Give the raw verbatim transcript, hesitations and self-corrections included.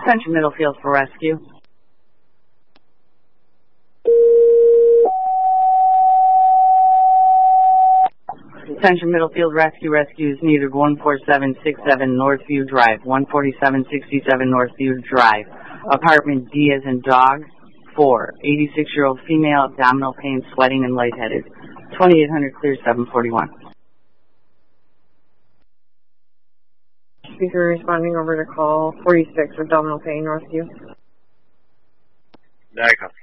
Central Middlefield for rescue. Central Middlefield Rescue rescues needed one four seven six seven Northview Drive, one forty-seven sixty-seven Northview Drive, apartment D as in dog, four, eighty-six-year-old female, abdominal pain, sweating, and lightheaded. twenty-eight hundred clear, seven forty-one. Speaker responding over to call forty-six, abdominal pain, Northview. There you go.